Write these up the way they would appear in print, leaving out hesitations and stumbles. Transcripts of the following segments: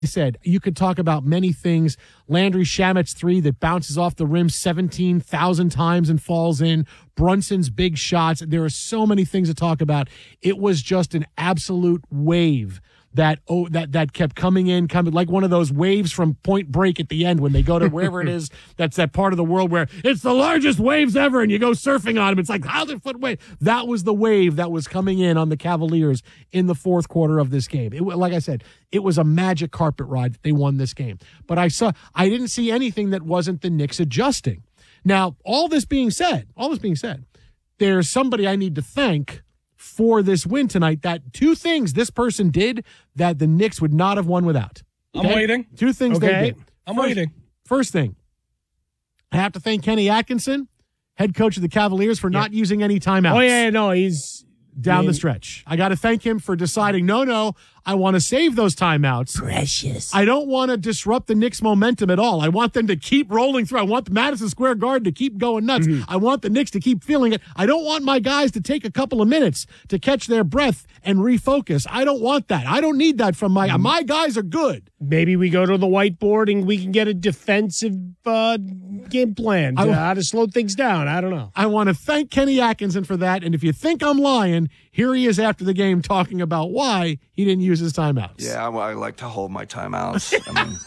said, you could talk about many things. Landry Shamet's three that bounces off the rim 17,000 times and falls in. Brunson's big shots. There are so many things to talk about. It was just an absolute wave that kept coming like one of those waves from Point Break at the end when they go to wherever it is. That's that part of the world where it's the largest waves ever, and you go surfing on them. It's like 1,000-foot wave. That was the wave that was coming in on the Cavaliers in the fourth quarter of this game. Like I said, it was a magic carpet ride that they won this game. But I didn't see anything that wasn't the Knicks adjusting. Now, all this being said, there's somebody I need to thank for this win tonight. That two things this person did that the Knicks would not have won without. Okay? I'm waiting. Two things they did. I'm waiting. First thing, I have to thank Kenny Atkinson, head coach of the Cavaliers, for not using any timeouts. Oh, yeah, no, he's down the stretch. I got to thank him for deciding, no, I want to save those timeouts. Precious. I don't want to disrupt the Knicks' momentum at all. I want them to keep rolling through. I want the Madison Square Garden to keep going nuts. Mm-hmm. I want the Knicks to keep feeling it. I don't want my guys to take a couple of minutes to catch their breath and refocus. I don't want that. I don't need that from my guys are good. Maybe we go to the whiteboard and we can get a defensive game plan to how to slow things down. I don't know. I want to thank Kenny Atkinson for that. And if you think I'm lying, here he is after the game talking about why he didn't use his timeouts. Yeah, I like to hold my timeouts. I mean,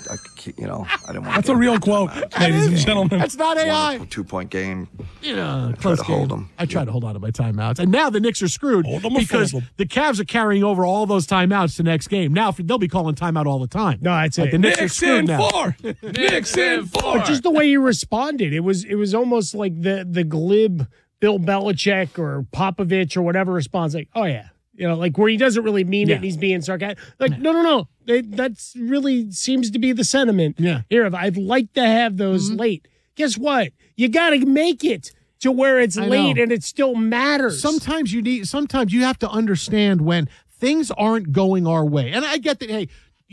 I didn't want. That's a real quote, ladies and gentlemen. That's not AI. 2-point game. Close to game. hold them. I try to hold on to my timeouts, and now the Knicks are screwed because the Cavs are carrying over all those timeouts to next game. Now they'll be calling timeout all the time. No, I'd say the Knicks are screwed now. Knicks in 4. But just the way he responded, it was almost like the glib Bill Belichick or Popovich or whatever response, like, oh yeah. Like where he doesn't really mean it and he's being sarcastic. Like, no. That's really seems to be the sentiment here. I'd like to have those late. Guess what? You got to make it to where it's late and it still matters. Sometimes you have to understand when things aren't going our way. And I get that, hey,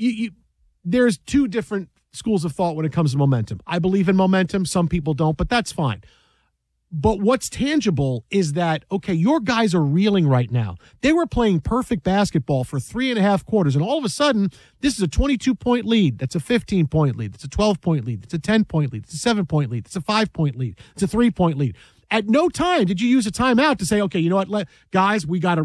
there's two different schools of thought when it comes to momentum. I believe in momentum. Some people don't, but that's fine. But what's tangible is that, okay, your guys are reeling right now. They were playing perfect basketball for 3.5 quarters, and all of a sudden, this is a 22-point lead. That's a 15-point lead. That's a 12-point lead. That's a 10-point lead. It's a 7-point lead. It's a 5-point lead. It's a 3-point lead. At no time did you use a timeout to say, okay, you know what, guys, we gotta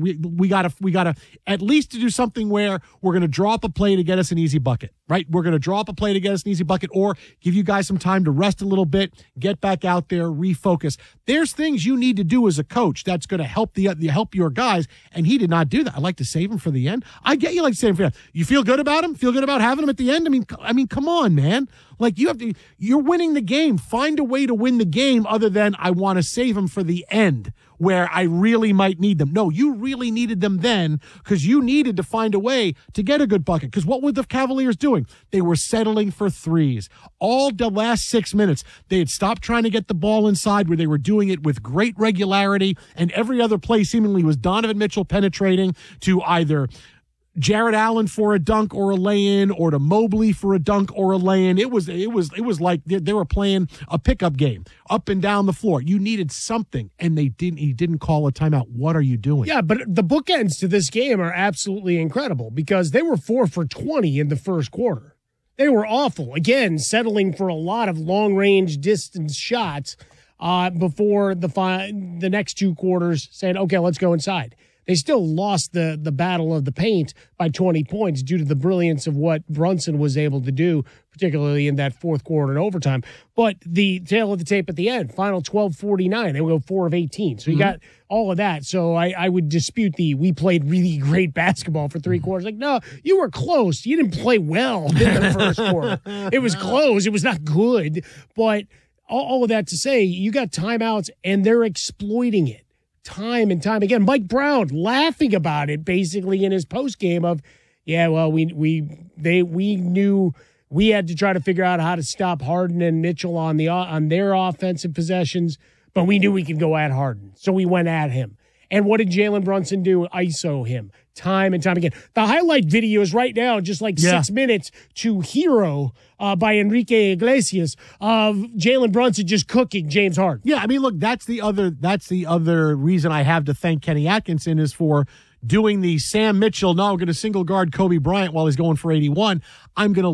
at least to do something where we're gonna draw up a play to get us an easy bucket, right? We're gonna draw up a play to get us an easy bucket, or give you guys some time to rest a little bit, get back out there, refocus. There's things you need to do as a coach that's gonna help help your guys, and he did not do that. I like to save him for the end. I get you like to save him for the end. You feel good about him? Feel good about having him at the end? I mean, come on, man. Like you're winning the game. Find a way to win the game other than I want to save them for the end where I really might need them. No, you really needed them then because you needed to find a way to get a good bucket. Because what were the Cavaliers doing? They were settling for threes. All the last 6 minutes, they had stopped trying to get the ball inside where they were doing it with great regularity, and every other play seemingly was Donovan Mitchell penetrating to either Jared Allen for a dunk or a lay-in, or to Mobley for a dunk or a lay-in. It was like they were playing a pickup game up and down the floor. You needed something, and he didn't call a timeout. What are you doing? Yeah, but the bookends to this game are absolutely incredible because they were 4 for 20 in the first quarter. They were awful. Again, settling for a lot of long-range distance shots before the next 2 quarters saying, okay, let's go inside. They still lost the battle of the paint by 20 points due to the brilliance of what Brunson was able to do, particularly in that fourth quarter and overtime. But the tail of the tape at the end, final 12:49, they would go 4 of 18. So you got all of that. So I would dispute we played really great basketball for 3 quarters. Like, no, you were close. You didn't play well in the first quarter. It was close. It was not good. But all of that to say, you got timeouts, and they're exploiting it. Time and time again. Mike Brown laughing about it basically in his post game of, yeah, well, we knew we had to try to figure out how to stop Harden and Mitchell on their offensive possessions, but we knew we could go at Harden, so we went at him. And what did Jalen Brunson do? ISO him time and time again. The highlight video is right now just like 6 minutes to Hero by Enrique Iglesias of Jalen Brunson just cooking James Harden. Yeah, I mean, look, that's the other reason I have to thank Kenny Atkinson is for doing the Sam Mitchell, no, I'm going to single guard Kobe Bryant while he's going for 81. I'm going to